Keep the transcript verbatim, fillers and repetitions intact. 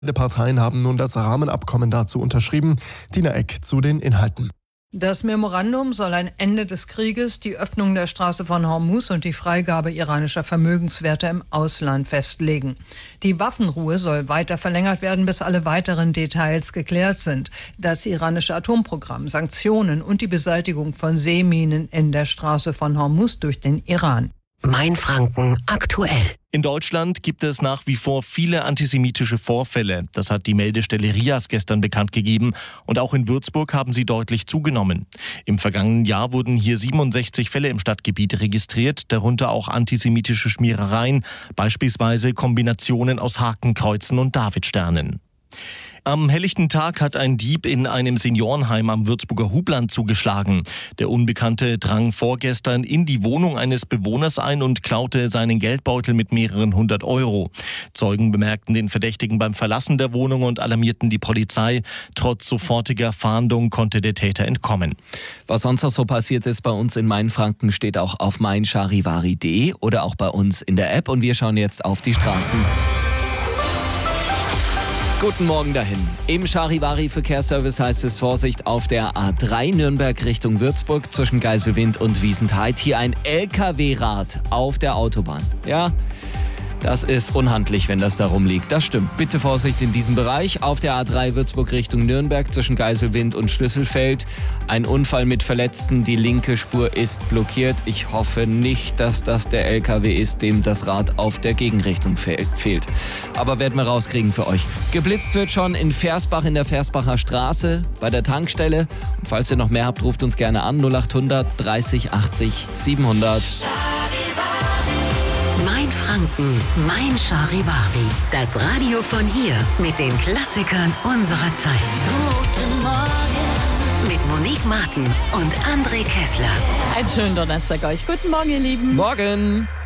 Beide Parteien haben nun das Rahmenabkommen dazu unterschrieben. Tina Eck zu den Inhalten. Das Memorandum soll ein Ende des Krieges, die Öffnung der Straße von Hormuz und die Freigabe iranischer Vermögenswerte im Ausland festlegen. Die Waffenruhe soll weiter verlängert werden, bis alle weiteren Details geklärt sind. Das iranische Atomprogramm, Sanktionen und die Beseitigung von Seeminen in der Straße von Hormuz durch den Iran. Mainfranken aktuell. In Deutschland gibt es nach wie vor viele antisemitische Vorfälle. Das hat die Meldestelle RIAS gestern bekannt gegeben. Und auch in Würzburg haben sie deutlich zugenommen. Im vergangenen Jahr wurden hier siebenundsechzig Fälle im Stadtgebiet registriert, darunter auch antisemitische Schmierereien, beispielsweise Kombinationen aus Hakenkreuzen und Davidsternen. Am helllichten Tag hat ein Dieb in einem Seniorenheim am Würzburger Hubland zugeschlagen. Der Unbekannte drang vorgestern in die Wohnung eines Bewohners ein und klaute seinen Geldbeutel mit mehreren hundert Euro. Zeugen bemerkten den Verdächtigen beim Verlassen der Wohnung und alarmierten die Polizei. Trotz sofortiger Fahndung konnte der Täter entkommen. Was sonst noch so passiert ist bei uns in Mainfranken, steht auch auf mein charivari punkt de oder auch bei uns in der App. Und wir schauen jetzt auf die Straßen. Guten Morgen dahin. Im Charivari-Verkehrsservice heißt es Vorsicht auf der A drei Nürnberg Richtung Würzburg zwischen Geiselwind und Wiesentheid. Hier ein L K W-Rad auf der Autobahn. Ja, das ist unhandlich, wenn das da rumliegt. Das stimmt. Bitte Vorsicht in diesem Bereich. Auf der A drei Würzburg Richtung Nürnberg zwischen Geiselwind und Schlüsselfeld. Ein Unfall mit Verletzten. Die linke Spur ist blockiert. Ich hoffe nicht, dass das der L K W ist, dem das Rad auf der Gegenrichtung fehlt. Aber werden wir rauskriegen für euch. Geblitzt wird schon in Versbach in der Versbacher Straße bei der Tankstelle. Und falls ihr noch mehr habt, ruft uns gerne an. null achthundert dreißig achtzig siebenhundert. Mainfranken, mein Charivari. Das Radio von hier mit den Klassikern unserer Zeit. Guten Morgen. Mit Monique Martin und André Kessler. Einen schönen Donnerstag euch. Guten Morgen, ihr Lieben. Morgen.